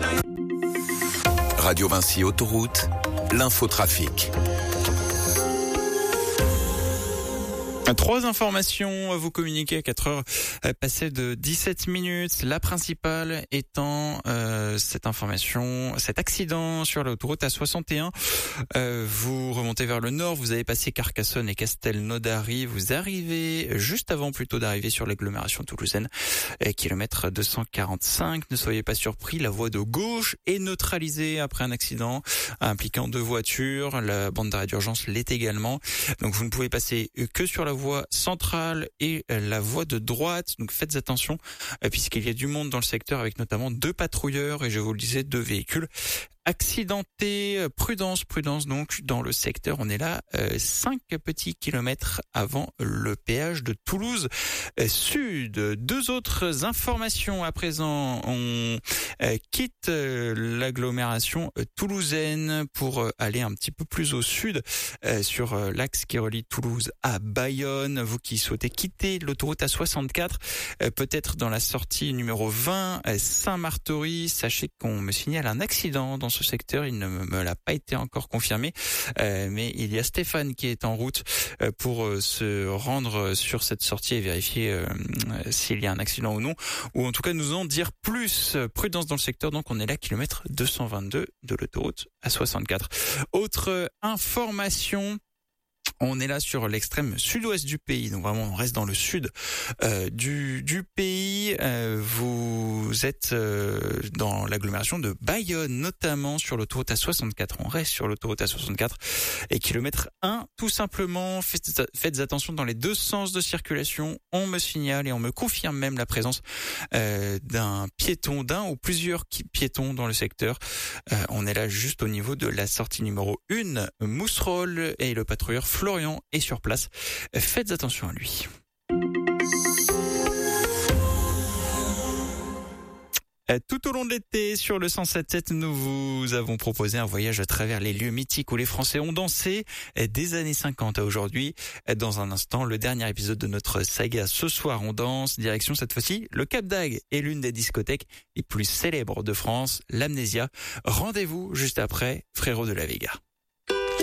Radio Vinci Autoroute, l'infotrafic. 3 informations à vous communiquer à 4 heures passées de 17 minutes. La principale étant cet accident sur l'autoroute A61. Vous remontez vers le nord, vous avez passé Carcassonne et Castelnaudary. Vous arrivez juste avant plutôt d'arriver sur l'agglomération toulousaine, kilomètre 245. Ne soyez pas surpris, la voie de gauche est neutralisée après un accident impliquant 2 voitures. La bande d'arrêt d'urgence l'est également. Donc vous ne pouvez passer que sur la voie centrale et la voie de droite. Donc faites attention puisqu'il y a du monde dans le secteur avec notamment 2 patrouilleurs et je vous le disais 2 véhicules accidentés. Prudence donc dans le secteur. On est là 5 petits kilomètres avant le péage de Toulouse Sud. 2 autres informations à présent. On quitte l'agglomération toulousaine pour aller un petit peu plus au sud sur l'axe qui relie Toulouse à Bayonne. Vous qui souhaitez quitter l'autoroute A64, peut-être dans la sortie numéro 20 Saint-Martory, sachez qu'on me signale un accident dans ce secteur. Il ne me l'a pas été encore confirmé, mais il y a Stéphane qui est en route pour se rendre sur cette sortie et vérifier s'il y a un accident ou non, ou en tout cas nous en dire plus. Prudence dans le secteur, donc on est là kilomètre 222 de l'autoroute A64. Autre information, on est là sur l'extrême sud-ouest du pays, donc vraiment on reste dans le sud du pays. Vous êtes dans l'agglomération de Bayonne, notamment sur l'autoroute A64. On reste sur l'autoroute A64 et kilomètre 1, tout simplement. Faites attention dans les 2 sens de circulation. On me signale et on me confirme même la présence d'un ou plusieurs piétons dans le secteur. On est là juste au niveau de la sortie numéro 1, Mousserolles, et le patrouilleur Florian est sur place. Faites attention à lui. Tout au long de l'été, sur le 107.7, nous vous avons proposé un voyage à travers les lieux mythiques où les Français ont dansé des années 50 à aujourd'hui. Dans un instant, le dernier épisode de notre saga Ce soir on danse, direction cette fois-ci le Cap d'Agde et l'une des discothèques les plus célèbres de France, l'Amnésia. Rendez-vous juste après Frérot de la Vega.